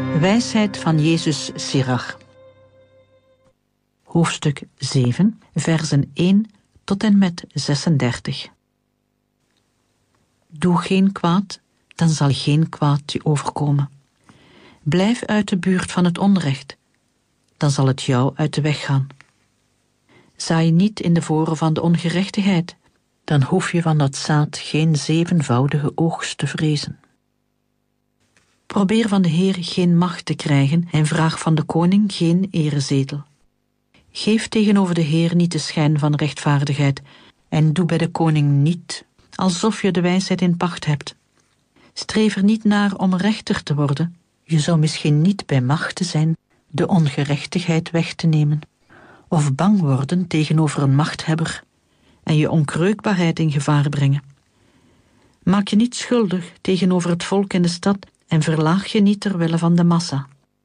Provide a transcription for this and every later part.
Wijsheid van Jezus Sirach. Hoofdstuk 7, versen 1 tot en met 36. Doe geen kwaad, dan zal geen kwaad je overkomen. Blijf uit de buurt van het onrecht, dan zal het jou uit de weg gaan. Zaai niet in de voren van de ongerechtigheid, dan hoef je van dat zaad geen 7voudige oogst te vrezen. Probeer van de Heer geen macht te krijgen en vraag van de koning geen erezetel. Geef tegenover de Heer niet de schijn van rechtvaardigheid en doe bij de koning niet alsof je de wijsheid in pacht hebt. Streef er niet naar om rechter te worden. Je zou misschien niet bij machte zijn de ongerechtigheid weg te nemen, of bang worden tegenover een machthebber en je onkreukbaarheid in gevaar brengen. Maak je niet schuldig tegenover het volk in de stad en verlaag je niet ter wille van de massa.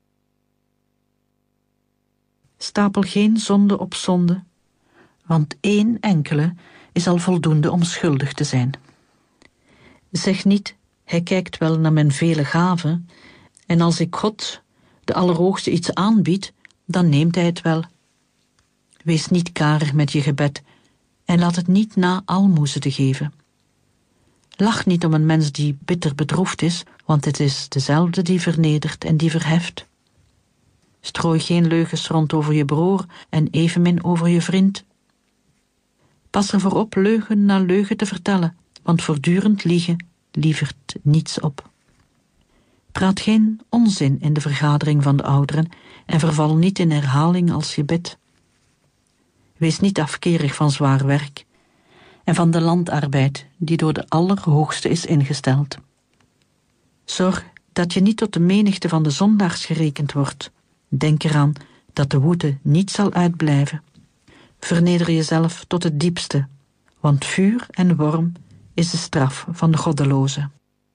Stapel geen zonde op zonde, want 1 enkele is al voldoende om schuldig te zijn. Zeg niet, hij kijkt wel naar mijn vele gaven, en als ik God, de Allerhoogste, iets aanbied, dan neemt hij het wel. Wees niet karig met je gebed en laat het niet na almoezen te geven. Lach niet om een mens die bitter bedroefd is, want het is dezelfde die vernedert en die verheft. Strooi geen leugens rond over je broer en evenmin over je vriend. Pas ervoor op leugen na leugen te vertellen, want voortdurend liegen lievert niets op. Praat geen onzin in de vergadering van de ouderen en verval niet in herhaling als je bidt. Wees niet afkerig van zwaar werk en van de landarbeid die door de Allerhoogste is ingesteld. Zorg dat je niet tot de menigte van de zondaars gerekend wordt. Denk eraan dat de woede niet zal uitblijven. Verneder jezelf tot het diepste, want vuur en worm is de straf van de goddeloze.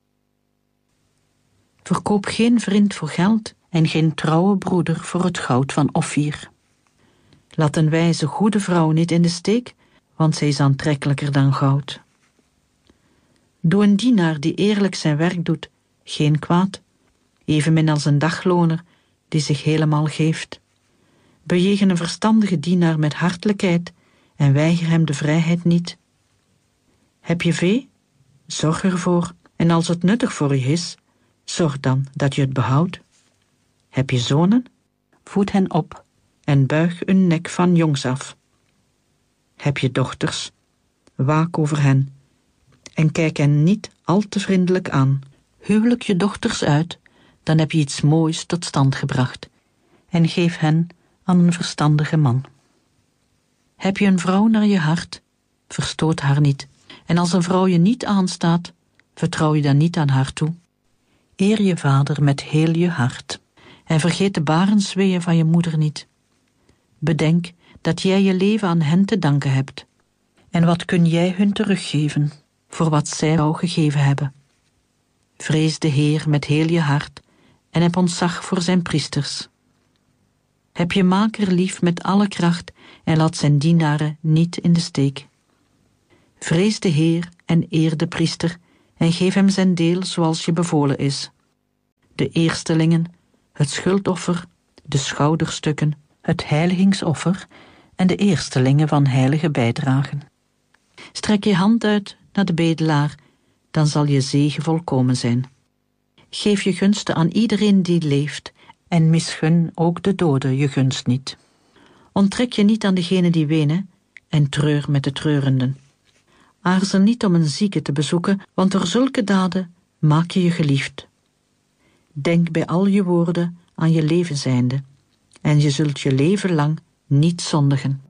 Verkoop geen vriend voor geld en geen trouwe broeder voor het goud van Ofir. Laat een wijze goede vrouw niet in de steek, want zij is aantrekkelijker dan goud. Doe een dienaar die eerlijk zijn werk doet geen kwaad, evenmin als een dagloner die zich helemaal geeft. Bejegen een verstandige dienaar met hartelijkheid en weiger hem de vrijheid niet. Heb je vee? Zorg ervoor, en als het nuttig voor je is, zorg dan dat je het behoudt. Heb je zonen? Voed hen op en buig hun nek van jongs af. Heb je dochters? Waak over hen en kijk hen niet al te vriendelijk aan. Huwelijk je dochters uit, dan heb je iets moois tot stand gebracht en geef hen aan een verstandige man. Heb je een vrouw naar je hart? Verstoot haar niet. En als een vrouw je niet aanstaat, vertrouw je dan niet aan haar toe. Eer je vader met heel je hart en vergeet de barensweeën van je moeder niet. Bedenk dat jij je leven aan hen te danken hebt. En wat kun jij hun teruggeven voor wat zij jou gegeven hebben? Vrees de Heer met heel je hart en heb ontzag voor zijn priesters. Heb je maker lief met alle kracht en laat zijn dienaren niet in de steek. Vrees de Heer en eer de priester en geef hem zijn deel zoals je bevolen is. De eerstelingen, het schuldoffer, de schouderstukken, het heiligingsoffer en de eerstelingen van heilige bijdragen. Strek je hand uit naar de bedelaar, dan zal je zegen volkomen zijn. Geef je gunsten aan iedereen die leeft en misgun ook de doden je gunst niet. Onttrek je niet aan degenen die wenen en treur met de treurenden. Aarzel niet om een zieke te bezoeken, want door zulke daden maak je je geliefd. Denk bij al je woorden aan je leven zijnde en je zult je leven lang niet zondigen.